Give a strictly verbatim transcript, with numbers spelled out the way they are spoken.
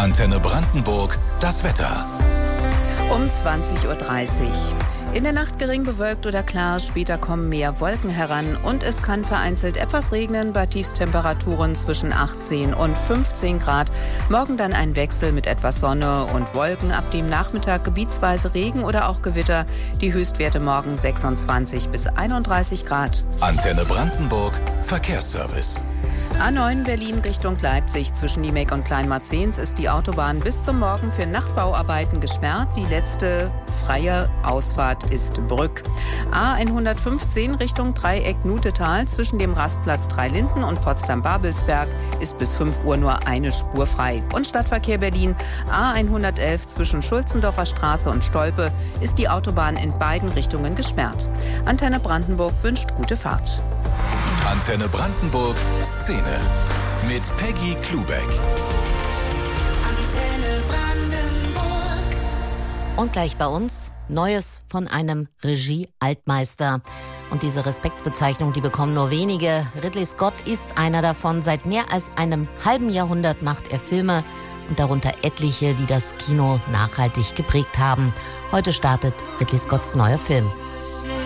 Antenne Brandenburg, das Wetter. Um zwanzig Uhr dreißig. In der Nacht gering bewölkt oder klar, später kommen mehr Wolken heran und es kann vereinzelt etwas regnen bei Tiefstemperaturen zwischen achtzehn und fünfzehn Grad. Morgen dann ein Wechsel mit etwas Sonne und Wolken, ab dem Nachmittag gebietsweise Regen oder auch Gewitter. Die Höchstwerte morgen sechsundzwanzig bis einunddreißig Grad. Antenne Brandenburg, Verkehrsservice. A neun Berlin Richtung Leipzig. Zwischen Niemek und Kleinmarzens ist die Autobahn bis zum Morgen für Nachtbauarbeiten gesperrt. Die letzte freie Ausfahrt ist Brück. A hundertfünfzehn Richtung Dreieck Nutetal. Zwischen dem Rastplatz Dreilinden und Potsdam-Babelsberg ist bis fünf Uhr nur eine Spur frei. Und Stadtverkehr Berlin. A hundertelf zwischen Schulzendorfer Straße und Stolpe ist die Autobahn in beiden Richtungen gesperrt. Antenne Brandenburg wünscht gute Fahrt. Antenne Brandenburg Szene mit Peggy Klubeck. Antenne Brandenburg. Und gleich bei uns Neues von einem Regie-Altmeister. Und diese Respektsbezeichnung, die bekommen nur wenige. Ridley Scott ist einer davon. Seit mehr als einem halben Jahrhundert macht er Filme und darunter etliche, die das Kino nachhaltig geprägt haben. Heute startet Ridley Scotts neuer Film.